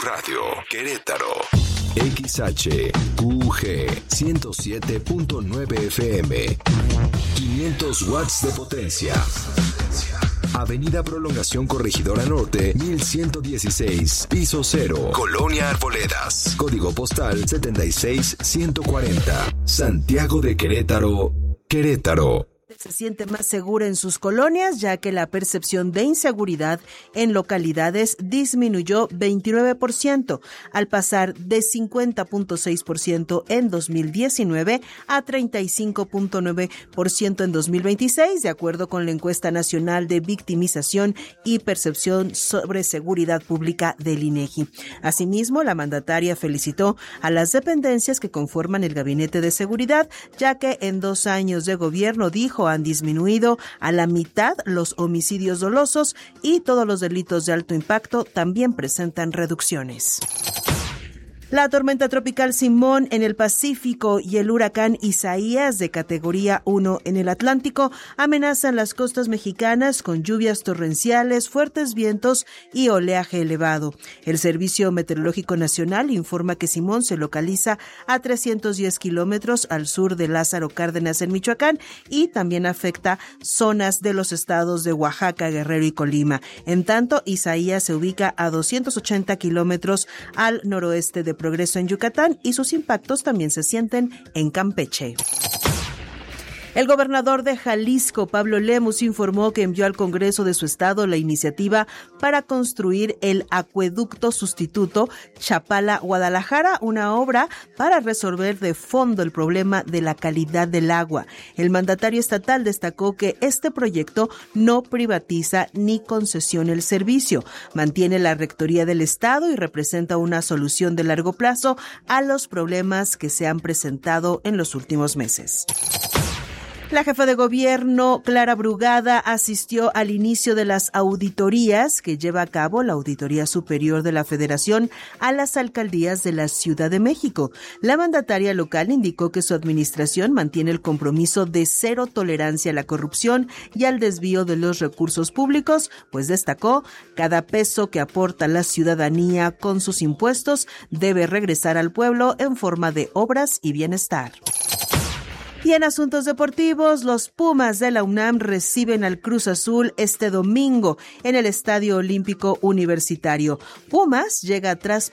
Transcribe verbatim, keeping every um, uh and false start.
Radio, Querétaro. X H Q G ciento siete punto nueve F M. quinientos watts de potencia. Avenida Prolongación Corregidora Norte, mil ciento dieciséis, piso cero, Colonia Arboledas. Código postal setenta y seis ciento cuarenta. Santiago de Querétaro, Querétaro. Se siente más segura en sus colonias, ya que la percepción de inseguridad en localidades disminuyó veintinueve por ciento, al pasar de cincuenta punto seis por ciento en dos mil diecinueve a treinta y cinco punto nueve por ciento en dos mil veintiséis, de acuerdo con la encuesta nacional de victimización y percepción sobre seguridad pública del INEGI. Asimismo, la mandataria felicitó a las dependencias que conforman el Gabinete de Seguridad, ya que en dos años de gobierno, dijo, han disminuido a la mitad los homicidios dolosos y todos los delitos de alto impacto también presentan reducciones. La tormenta tropical Simón en el Pacífico y el huracán Isaías de categoría uno en el Atlántico amenazan las costas mexicanas con lluvias torrenciales, fuertes vientos y oleaje elevado. El Servicio Meteorológico Nacional informa que Simón se localiza a trescientos diez kilómetros al sur de Lázaro Cárdenas en Michoacán y también afecta zonas de los estados de Oaxaca, Guerrero y Colima. En tanto, Isaías se ubica a doscientos ochenta kilómetros al noroeste de Progreso en Yucatán y sus impactos también se sienten en Campeche. El gobernador de Jalisco, Pablo Lemus, informó que envió al Congreso de su estado la iniciativa para construir el acueducto sustituto Chapala-Guadalajara, una obra para resolver de fondo el problema de la calidad del agua. El mandatario estatal destacó que este proyecto no privatiza ni concesiona el servicio, mantiene la rectoría del estado y representa una solución de largo plazo a los problemas que se han presentado en los últimos meses. La jefa de gobierno, Clara Brugada, asistió al inicio de las auditorías que lleva a cabo la Auditoría Superior de la Federación a las alcaldías de la Ciudad de México. La mandataria local indicó que su administración mantiene el compromiso de cero tolerancia a la corrupción y al desvío de los recursos públicos, pues destacó, cada peso que aporta la ciudadanía con sus impuestos debe regresar al pueblo en forma de obras y bienestar. Y en asuntos deportivos, los Pumas de la UNAM reciben al Cruz Azul este domingo en el Estadio Olímpico Universitario. Pumas llega tras